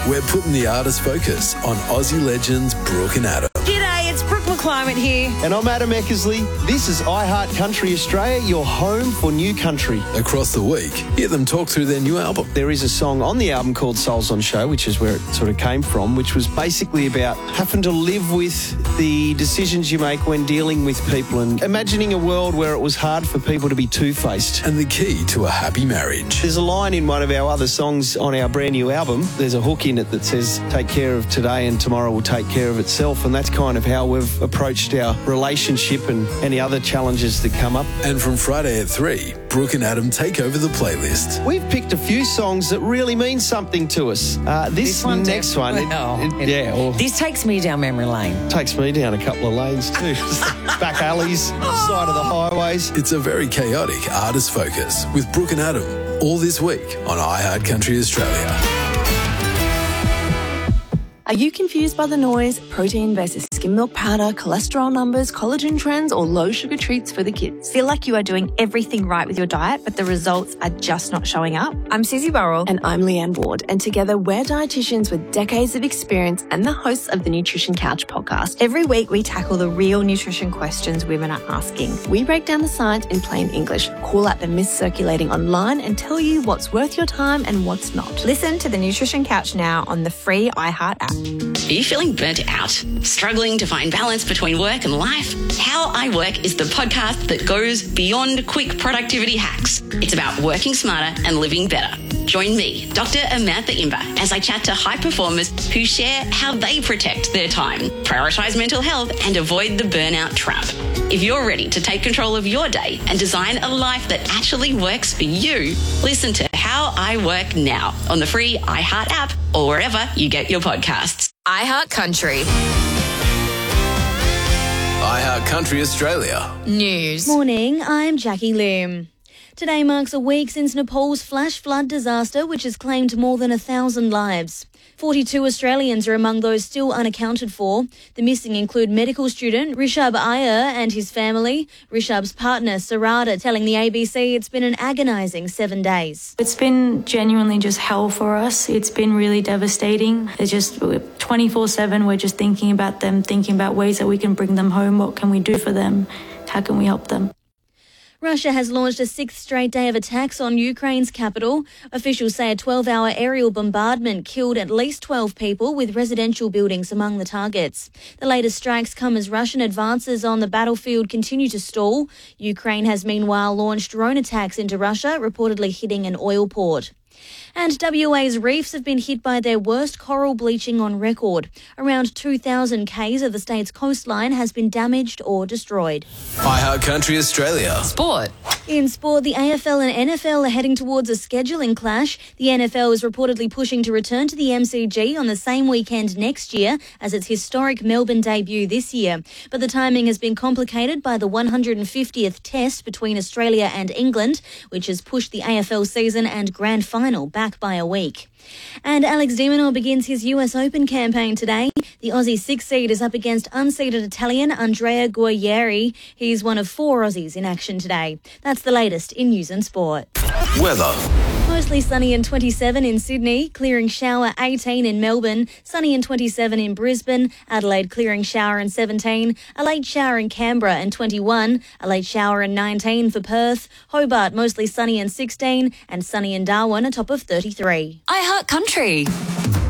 we're putting the artist focus on Aussie legends Brooke and Adam. G'day, it's Brooke McClymont here. And I'm Adam Eckersley. This is iHeart Country Australia, your home for new country. Across the week, hear them talk through their new album. There is a song on the album called Souls on Show, which is where it sort of came from, which was basically about having to live with the decisions you make when dealing with people and imagining a world where it was hard for people to be two-faced. And the key to a happy marriage. There's a line in one of our other songs on our brand new album. There's a hook in it that says, take care of today and tomorrow will take care of itself. And that's kind of how we've approached our relationship and any other challenges that come up. And from Friday at 3, Brooke and Adam take over the playlist. We've picked a few songs that really mean something to us. This next one, This takes me down memory lane. Takes me down a couple of lanes too. Back alleys, side of the highways. It's a very chaotic artist focus with Brooke and Adam all this week on iHeart Country Australia. Are you confused by the noise, protein versus skim milk powder, cholesterol numbers, collagen trends, or low sugar treats for the kids? Feel like you are doing everything right with your diet, but the results are just not showing up? I'm Susie Burrell. And I'm Leanne Ward. And together we're dietitians with decades of experience and the hosts of the Nutrition Couch podcast. Every week we tackle the real nutrition questions women are asking. We break down the science in plain English, call out the myths circulating online, and tell you what's worth your time and what's not. Listen to the Nutrition Couch now on the free iHeart app. Are you feeling burnt out? Struggling to find balance between work and life? How I Work is the podcast that goes beyond quick productivity hacks. It's about working smarter and living better. Join me, Dr. Amantha Imber, as I chat to high performers who share how they protect their time, prioritise mental health and avoid the burnout trap. If you're ready to take control of your day and design a life that actually works for you, listen to How I Work now on the free iHeart app or wherever you get your podcasts. iHeart Country iHeart Country Australia. News. Morning, I'm Jackie Lim. Today marks a week since Nepal's flash flood disaster, which has claimed more than 1,000 lives. 42 Australians are among those still unaccounted for. The missing include medical student Rishabh Iyer and his family. Rishabh's partner, Sarada, telling the ABC it's been an agonising 7 days. It's been genuinely just hell for us. It's been really devastating. It's just 24/7, we're just thinking about them, thinking about ways that we can bring them home. What can we do for them? How can we help them? Russia has launched a sixth straight day of attacks on Ukraine's capital. Officials say a 12-hour aerial bombardment killed at least 12 people, with residential buildings among the targets. The latest strikes come as Russian advances on the battlefield continue to stall. Ukraine has meanwhile launched drone attacks into Russia, reportedly hitting an oil port. And WA's reefs have been hit by their worst coral bleaching on record. Around 2,000 k's of the state's coastline has been damaged or destroyed. iHeart Country Australia. Sport. In sport, the AFL and NFL are heading towards a scheduling clash. The NFL is reportedly pushing to return to the MCG on the same weekend next year as its historic Melbourne debut this year. But the timing has been complicated by the 150th test between Australia and England, which has pushed the AFL season and grand final back by a week. And Alex de Minaur begins his US Open campaign today. The Aussie six seed is up against unseeded Italian Andrea Guerrieri. He's one of 4 Aussies in action today. That's the latest in news and sport. Weather. Mostly sunny and 27 in Sydney, clearing shower 18 in Melbourne, sunny and 27 in Brisbane, Adelaide clearing shower and 17, a late shower in Canberra and 21, a late shower and 19 for Perth, Hobart mostly sunny and 16, and sunny in Darwin, a top of 33. iHeart Country.